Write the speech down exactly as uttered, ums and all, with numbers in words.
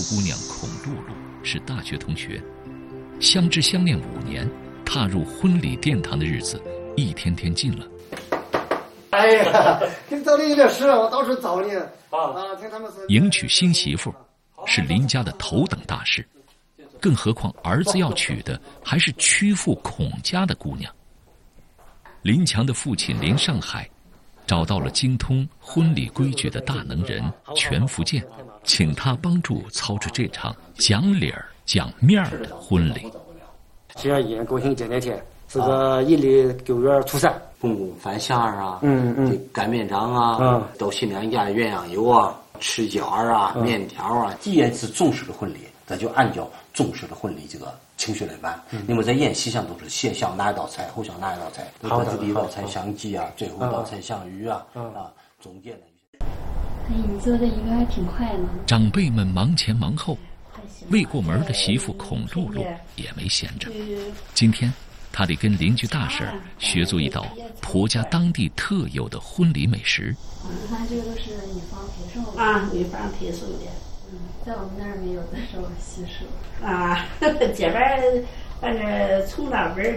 姑娘孔露露是大学同学，相知相恋五年，踏入婚礼殿堂的日子一天天近了。 哎呀，跟找你有点事，我到处找你啊！听他们说， 迎娶新媳妇是林家的头等大事，更何况儿子要娶的还是曲父孔家的姑娘。林强的父亲林上海找到了精通婚礼规矩的大能人全福建，请他帮助操持这场讲理儿讲面儿的婚礼。 七月一国庆节那天是个阴历九月初三， 公公翻馅儿啊， 嗯嗯， 擀面杖啊， 嗯， 到新娘家鸳鸯油啊，吃饺儿啊，嗯、面条啊。既然是中式的婚礼，咱就按照中式的婚礼这个程序来办。嗯、那么在宴席上都是先上哪一道菜，后上哪一道菜， 好的， 第一道菜像鸡啊，最后一道菜像鱼啊，嗯、啊，中间的。 哎，你做的一个还挺快呢。 长辈们忙前忙后，未过门的媳妇孔露露也没闲着。今天她得跟邻居大婶学做一道婆家当地特有的婚礼美食。 一般这个都是女方陪送的啊，女方陪送的。 嗯，在我们那儿没有的时候习俗啊，这边反正从老辈